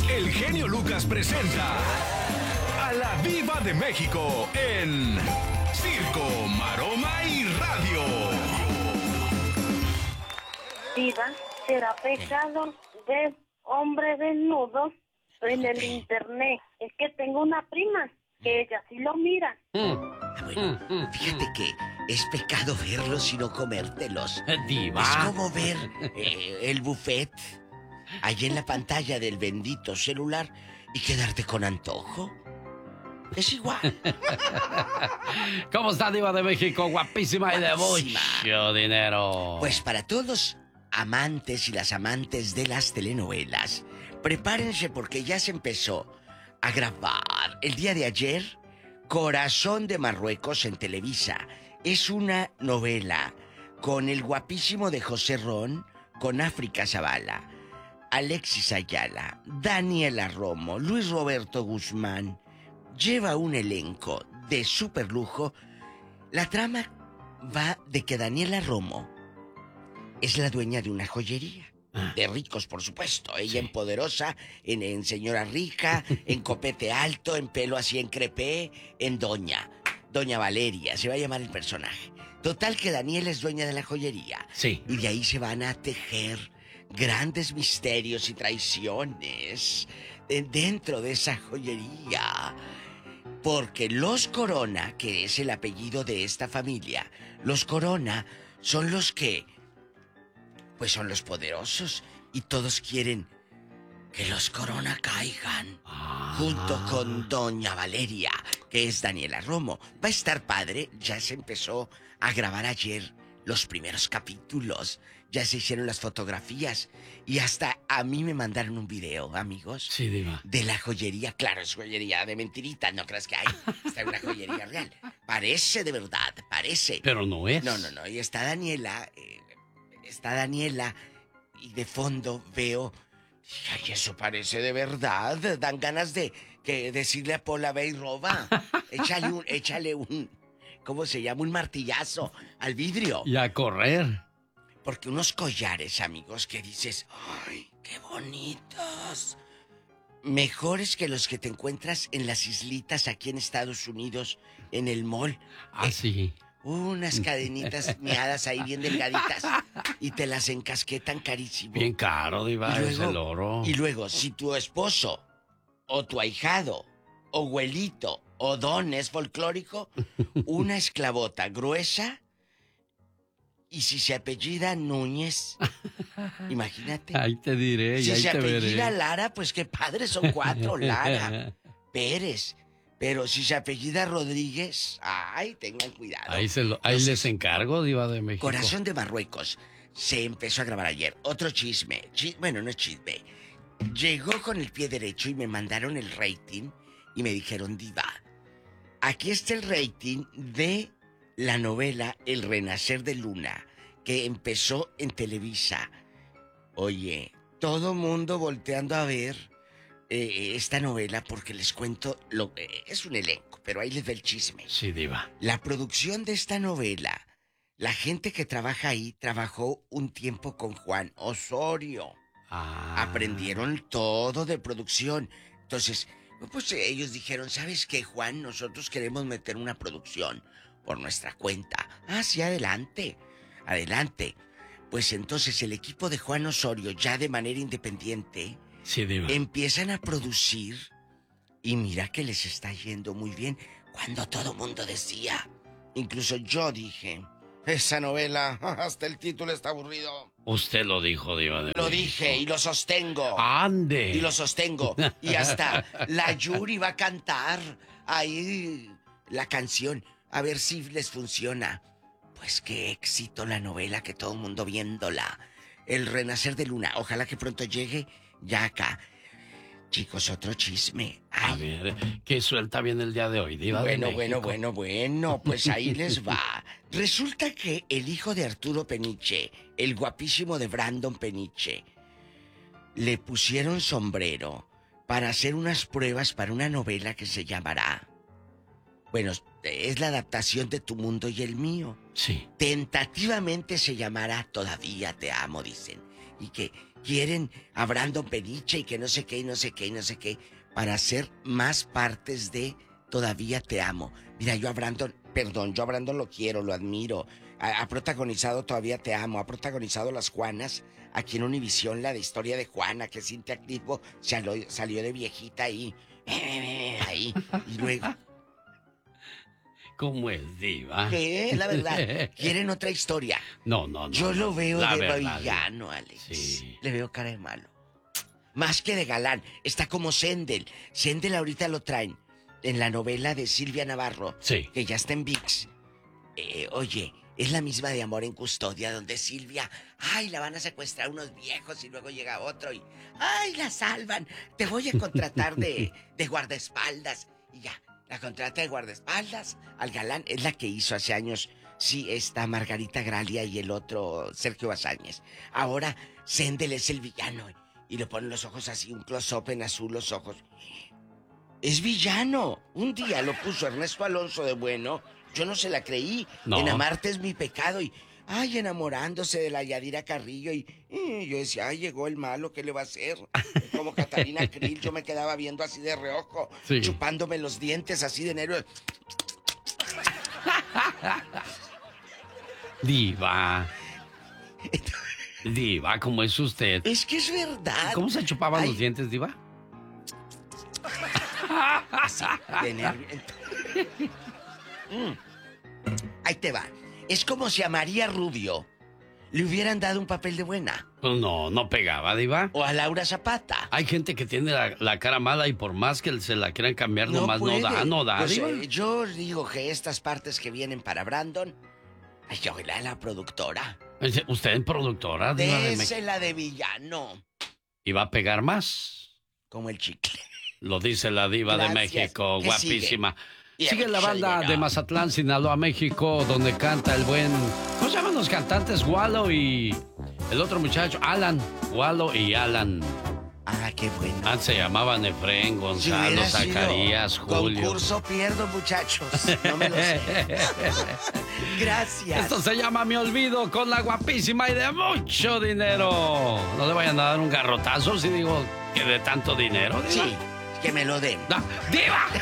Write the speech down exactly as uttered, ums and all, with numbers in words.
el genio Lucas presenta a la Diva de México en Circo, Maroma y Radio. Diva, ¿será pecado ver hombre desnudo en el internet? Es que tengo una prima que ella sí lo mira. Ah, bueno, fíjate que es pecado verlos y no comértelos. Diva. Es como ver eh, el buffet allí en la pantalla del bendito celular y quedarte con antojo. Es igual. ¿Cómo está, Diva de México? Guapísima y de Guapísima. mucho dinero. Pues para todos los amantes y las amantes de las telenovelas, prepárense porque ya se empezó a grabar el día de ayer Corazón de Marruecos en Televisa. Es una novela con el guapísimo de José Ron, con África Zavala, Alexis Ayala, Daniela Romo, Luis Roberto Guzmán. Lleva un elenco de super lujo. La trama va de que Daniela Romo es la dueña de una joyería. De ricos, por supuesto. Ella Sí. en poderosa, en, en señora rica, en copete alto, en pelo así en crepé, en doña. Doña Valeria, se va a llamar el personaje. Total que Daniela es dueña de la joyería. Sí. Y de ahí se van a tejer grandes misterios y traiciones eh, dentro de esa joyería. Porque los Corona, que es el apellido de esta familia, los Corona son los que, pues son los poderosos y todos quieren que los Corona caigan. Ah. Junto con Doña Valeria, que es Daniela Romo. Va a estar padre, ya se empezó a grabar ayer los primeros capítulos. Ya se hicieron las fotografías y hasta a mí me mandaron un video, amigos. Sí, Diva. De la joyería, claro, es joyería de mentiritas, no creas que hay, está en una joyería real. Parece de verdad, parece. Pero no es. No, no, no, y está Daniela, eh, está Daniela, y de fondo veo, ay, eso parece de verdad, dan ganas de que decirle a Pola, ve y roba, échale un, échale un, ¿cómo se llama? Un martillazo al vidrio. Y a correr. Porque unos collares, amigos, que dices, ¡ay, qué bonitos! Mejores que los que te encuentras en las islitas aquí en Estados Unidos, en el mall. Ah, Eh, sí. Unas cadenitas miadas ahí bien delgaditas y te las encasquetan carísimo. Bien caro, Diva, es el oro. Y luego, si tu esposo, o tu ahijado, o abuelito, o don es folclórico, una esclavota gruesa. Y si se apellida Núñez, imagínate. Ahí te diré, y Si ahí se te apellida veré. Lara, pues qué padre, son cuatro, Lara, Pérez. Pero si se apellida Rodríguez, ay, tengan cuidado. Ahí, se lo, ahí Entonces, les encargo, Diva de México. Corazón de Marruecos se empezó a grabar ayer. Otro chisme. Chi- bueno, no es chisme. Llegó con el pie derecho y me mandaron el rating y me dijeron, Diva, aquí está el rating de la novela El Renacer de Luna, que empezó en Televisa. Oye, todo mundo volteando a ver eh, esta novela porque les cuento, lo, eh, es un elenco, pero ahí les da el chisme. Sí, Diva. La producción de esta novela, la gente que trabaja ahí trabajó un tiempo con Juan Osorio. Ah. Aprendieron todo de producción. Entonces, pues ellos dijeron, ¿sabes qué, Juan? Nosotros queremos meter una producción por nuestra cuenta. Ah, sí, adelante, adelante. Pues entonces el equipo de Juan Osorio, ya de manera independiente, Sí, Diva. empiezan a producir y mira que les está yendo muy bien. Cuando todo mundo decía, incluso yo dije, esa novela, hasta el título está aburrido. Usted lo dijo, Diva de Lo México. dije y lo sostengo. ¡Ande! Y lo sostengo. Y hasta la Yuri va a cantar ahí la canción. A ver si les funciona. Pues qué éxito la novela, que todo el mundo viéndola. El Renacer de Luna. Ojalá que pronto llegue ya acá. Chicos, otro chisme. A Ay, ver, ¿qué suelta bien el día de hoy, Diva de bueno, México? bueno, bueno, bueno, pues ahí les va. Resulta que el hijo de Arturo Peniche, el guapísimo de Brandon Peniche, le pusieron sombrero para hacer unas pruebas para una novela que se llamará... Bueno, es la adaptación de Tu Mundo y el Mío. Sí. Tentativamente se llamará Todavía te amo, dicen. y que quieren a Brandon Peniche y que no sé qué y no sé qué y no sé qué para hacer más partes de Todavía Te Amo. Mira, yo a Brandon, perdón, yo a Brandon lo quiero, lo admiro. Ha, ha protagonizado Todavía Te Amo, ha protagonizado Las Juanas, aquí en Univisión, la de Historia de Juana, que Cintia Clitbo salió, salió de viejita ahí, ahí, y luego... ¿Cómo es, diva? ¿Qué? La verdad, ¿quieren otra historia? No, no, no. Yo lo veo la de verdad, villano, Alex. Sí. Le veo cara de malo. Más que de galán, está como Sendel. Sendel ahorita lo traen en la novela de Silvia Navarro, Sí. que ya está en ViX. Eh, oye, es la misma de Amor en Custodia, donde Silvia, ay, la van a secuestrar unos viejos y luego llega otro y, ay, la salvan. Te voy a contratar de, de guardaespaldas. Y ya, la contrata de guardaespaldas al galán. Es la que hizo hace años, sí, está Margarita Gralia y el otro Sergio Bazáñez. Ahora Sendel es el villano y le ponen los ojos así, un close-up en azul los ojos. Es villano. Un día lo puso Ernesto Alonso de bueno. Yo no se la creí. No. En Amarte es mi pecado. Y, ay, enamorándose de la Yadira Carrillo. Y, y yo decía, ay, llegó el malo, ¿qué le va a hacer? Como Catalina Krill, yo me quedaba viendo así de reojo. Sí. Chupándome los dientes así de negro. Diva. Diva, ¿cómo es usted? Es que es verdad. ¿Cómo se chupaban Ay, los dientes, diva? así, de nervio. Mm. Ahí te va. Es como si a María Rubio le hubieran dado un papel de buena. Pues no, no pegaba, diva. O a Laura Zapata. Hay gente que tiene la, la cara mala y por más que se la quieran cambiar, nomás puede. no da, no da, Pues, diva. eh, yo digo que estas partes que vienen para Brandon, ay, yo la, la productora. ¿Usted es productora, diva de México? Désela de villano. ¿Y va a pegar más? Como el chicle. Lo dice la diva Gracias. de México, ¿Qué guapísima. sigue? Sigue la Ya, banda soy bueno. de Mazatlán, Sinaloa, México, donde canta el buen... ¿Cómo se llaman los cantantes? Wallo y... el otro muchacho, Alan. Wallo y Alan. Ah, qué bueno. Antes se llamaban Efraín, Si Gonzalo, hubiera sido Zacarías, Julio. concurso pierdo, muchachos. No me lo sé. Gracias. Esto se llama Mi Olvido con la guapísima y de mucho dinero. No le vayan a dar un garrotazo si digo que de tanto dinero, diva. Sí, que me lo den. No, ¡diva!